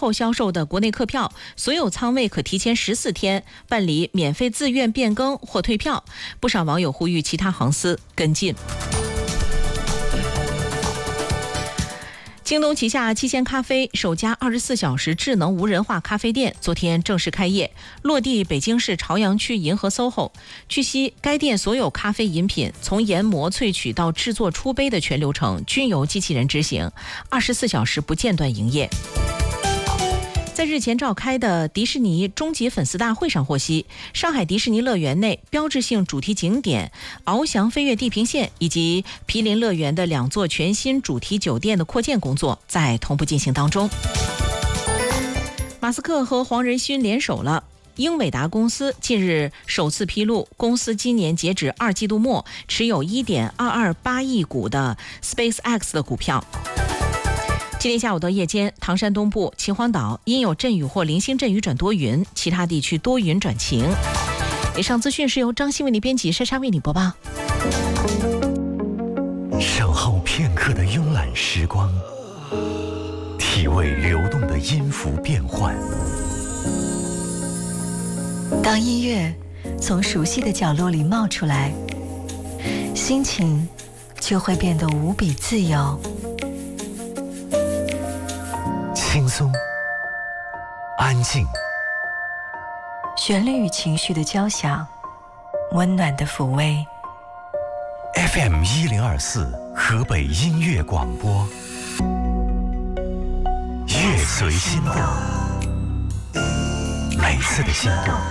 后销售的国内客票，所有舱位可提前14天办理免费自愿变更或退票。不少网友呼吁其他航司跟进。京东旗下七鲜咖啡首家24小时智能无人化咖啡店昨天正式开业，落地北京市朝阳区银河 SOHO。据悉，该店所有咖啡饮品从研磨萃取到制作出杯的全流程均由机器人执行，24小时不间断营业。在日前召开的迪士尼终极粉丝大会上获悉，上海迪士尼乐园内标志性主题景点翱翔飞跃地平线以及毗邻乐园的2座全新主题酒店的扩建工作在同步进行当中。马斯克和黄仁勋联手了。英伟达公司近日首次披露，公司今年截止2季度末持有 1.228 亿股的 SpaceX 的股票。今天下午到夜间，唐山东部、秦皇岛因有阵雨或零星阵雨转多云，其他地区多云转晴。以上资讯是由张欣为你编辑，珊珊为你播报。 守候片刻的慵懒时光，体味流动的音符变换。 当音乐从熟悉的角落里冒出来，心情就会变得无比自由。 轻松，安静， 旋律与情绪的交响，温暖的抚慰。 FM 1024河北音乐广播，乐随心动，每次的心动